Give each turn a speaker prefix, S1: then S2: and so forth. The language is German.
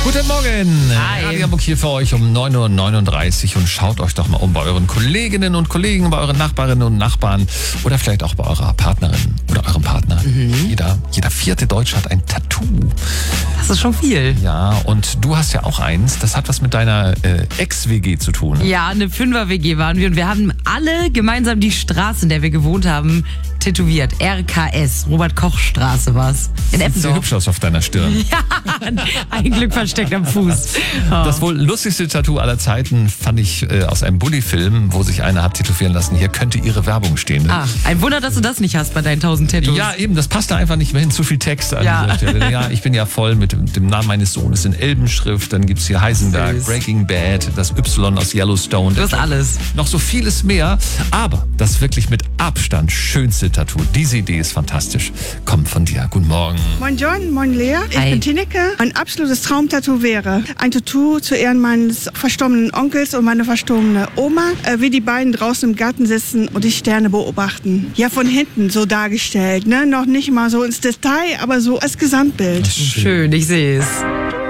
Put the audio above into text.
S1: Guten Morgen.
S2: Hi.
S1: Radio Hamburg hier für euch um 9:39 Uhr und schaut euch doch mal um bei euren Kolleginnen und Kollegen, bei euren Nachbarinnen und Nachbarn oder vielleicht auch bei eurer Partnerin oder eurem Partner. Jeder vierte Deutsche hat ein Tattoo.
S2: Das ist schon viel.
S1: Ja, und du hast ja auch eins. Das hat was mit deiner Ex-WG zu tun.
S2: Ja, eine 5er-WG waren wir und wir haben alle gemeinsam die Straße, in der wir gewohnt haben, tätowiert. RKS, Robert-Koch-Straße war's. In
S1: Sieht
S2: Eppendorf.
S1: hübsch aus auf deiner Stirn.
S2: Ja, ein Glück versteckt am Fuß. Oh.
S1: Das wohl lustigste Tattoo aller Zeiten fand ich aus einem Bully-Film, wo sich einer hat tätowieren lassen. Hier könnte ihre Werbung stehen.
S2: Ah, ein Wunder, dass du das nicht hast bei deinen 1000 Tattoos.
S1: Ja, eben, das passt da einfach nicht mehr hin. Zu viel Text an
S2: Ja.
S1: dieser Stelle. Ja, ich bin ja voll mit dem Namen meines Sohnes in Elbenschrift. Dann gibt's hier Heisenberg,
S2: Süß.
S1: Breaking Bad, das Y aus Yellowstone.
S2: Du hast alles.
S1: Noch so vieles mehr. Aber das wirklich mit Abstand schönste Tattoo. Diese Idee ist fantastisch. Kommt von dir. Guten Morgen.
S3: Moin John, moin Lea, ich
S2: Hi.
S3: bin Tineke. Mein absolutes Traumtattoo wäre ein Tattoo zu Ehren meines verstorbenen Onkels und meiner verstorbenen Oma, wie die beiden draußen im Garten sitzen und die Sterne beobachten. Ja, von hinten so dargestellt, ne? Noch nicht mal so ins Detail, aber so als Gesamtbild.
S2: Schön, ich sehe es.